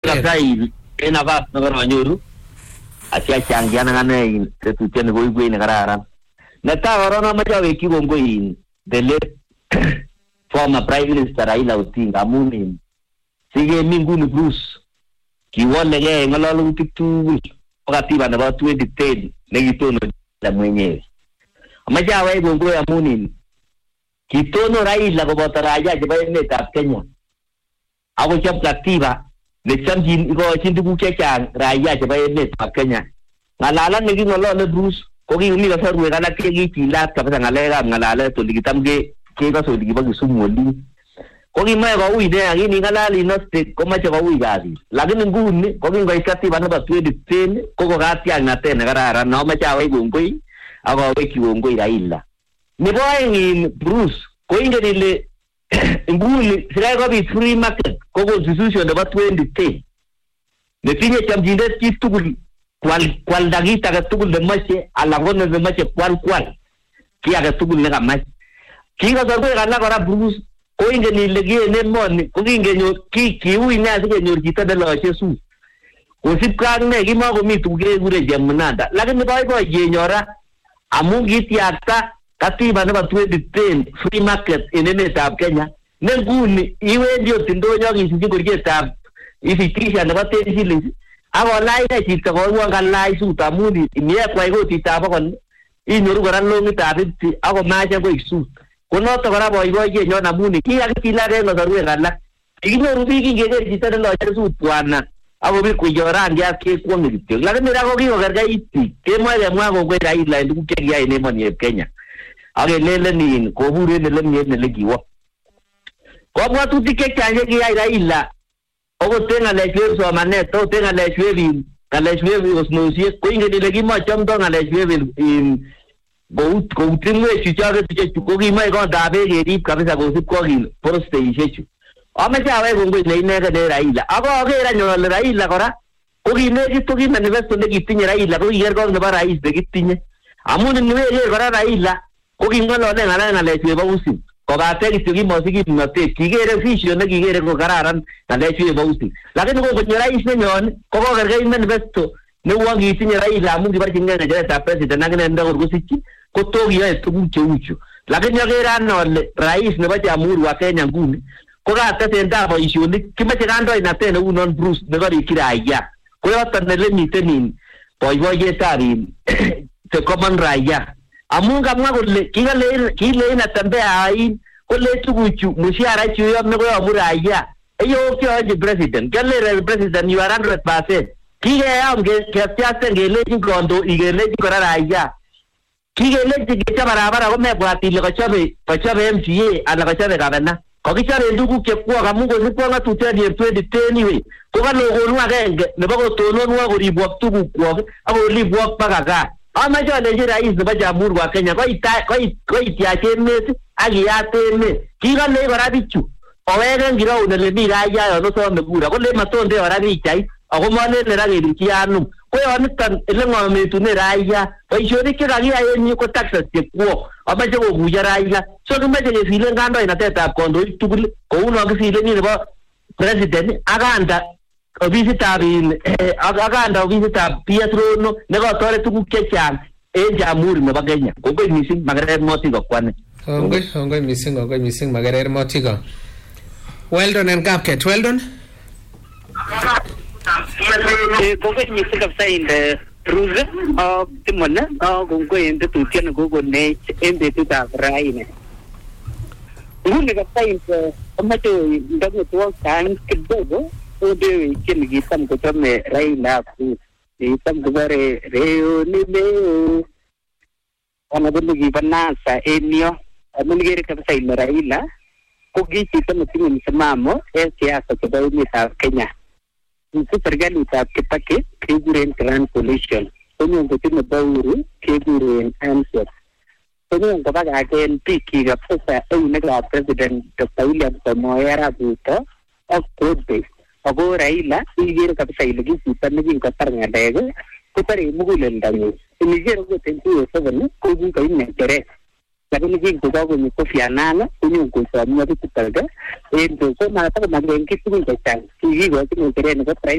kaptai en avas no nyoru asia changiana ngane tetutian go igwe ne kararan neta corona ma jawe ki gongo in the late former prime minister Raila Odinga amunin sige minguni Bruce kiwole ge ngalalu titu wakatiba na watu 2010 negitono la mwenyewe amajawe gongo amunin kitono Raila ko botaraja je bayne ta Kenya ako chap aktiva ne chamjin ko chindu chechang Raila je bayne ta Kenya ngalalan ngi ngolo Bruce ko gi umi ka sarwe kana ke gi tilat ka ngalela ngalala to digitamge ke ka so digiba sumoli ko gi mai ko ui de ngi ni ngalali no state ko ma che ko ui gadi lakini nguni ko gi ngai kati bana ba tuedi ten ko gati ang naten ngarara no ma cha wai gungoi ako we ki gungoi Raila ni boy Bruce ko ingeni le nguni sira ko bi free market ko constitution de ba 2010 ne tinye chamjinde kitugul kwal dagita ka tugul de mache alagone de mache kwal kia ka tugul ne ka mache kinga zorgo kana kora Bruce ko ingeni legi ne mon ko ingenyo ki ui na sige nyor kita de lo chesu ko sipkan ne gi ma ko mi tuge gure jamnada lakini boy je nyora amu gitiata katiba na 2010 free market inene tab Kenya ne nguni iwe ndio tindonyo kisiji ko tab ifikisha na 10 shillings ako lai na chito ko wanga lai su tamuni mie kwa iko titaba kon inyoru kora longi tabiti ako macha ko isu kono to kora boy je nyona muni ki akitila re no darwe gala inyoru bigi ngege chito lo chesu twana ako bi kujora ndia ke kwa ngiti lakini rako ki ogarga iti ke mwa mwa ko kwenda ila ndu ke ya ine moni Kenya age lele ni ko hure ne le mie ne le giwa ko mwa tu tike chanje ki ya ila ogo tenga le shwe so maneto tenga le shwe osnosie ko ingeni le gimo chamdo nga le shwe in go timwe chichare tiche ko gi mai ko dabe ge rip kabisa go sip ko gi proste isechu amacha we go ne ne ga de Raila ago ge ra nyo le Raila kora ko gi ne gi to gi manifesto ne gi tinye Raila ko yer go ne ba rais de gi tinye amun ne we ge kora Raila ko gi ngalo ne ngala le shwe ba usi ko ba te gi gi mo sigi no te kigere fisio ne kigere ko kararan na le shwe ba usi lakini ko ko rais ne nyon ko ko ga manifesto ne wangi tinye Raila mun di bar kinga ne ta president na ne ndo ko siki ko to ya tuguche uchu lakini yagera no rais ne ba jamhuri wa Kenya nguni ko ga ta tenda ba ishu ni kimache kando ina tena unon Bruce ne bari kiraya ko yote ne le mitenin boy ye tari te common raya amunga mwa le kile ina tembea ai ko le tuguchu mushara chiyo me ko amuraya eyo kyo je president kale president you are 100% kile amge kya ngele ngondo igele ko raya kigele tigecha barabara ko me bwatile ko chabe MCA ala ko chabe gavana ko kichabe ndugu ke kwa kamungo ni kwa ngatu tedi 2010 we ko ka logo nwa genge ne bako tono nwa ko ribwa tugu kwa abo ribwa pagaga ama jo le jira is ba jamhuri wa Kenya ko itia chemesi agi yateme kiga le barabichu owege ngira unele biraya yo no so megura ko le matonde barabichai ako mane le ragi kianu ko yonitan elengo metune Raila oishoni ke ragi ayeni ko taxes ke ko abaje go buja Raila so kumeje ke file ngando ina teta kondo tugul ko uno ke file ni ba president aganda obisita bin aganda obisita Pietro no ne go tore tugu ke chan jamhuri me bagenya ko ko missing magarer moti ko kwane ongoy missing magarer moti ko Weldon and Capket Weldon ko ni se kapsa in Bruce timona ko in de tutien ko ne ende tu ta Raila ngune kapsa in amato ndago to kan kidogo o de chen gi sam ko tame Raila ku tam ko bare reo ni me ana de gi banasa enio amunigere kapsa in Raila ko gi tam tin msimamo siasa kwa ni ta Kenya serikali itakipake kiguren Grand Coalition onyo ngotine bauru kiguren answer onyo ngobaga again piki ga pesa ne ga president Dr. William Samoei Arap Ruto of code base ago Raila igere kabisa iligi sitane gi ngotar ngadege kutari mugulen dangi inigere go tentu 7 ko gi ka inne tere lakini gi ko ga ni ko fianana onyo ko sa mi ati targa endo so na ta ma ngi kitu ngi ta gi go ti tere ne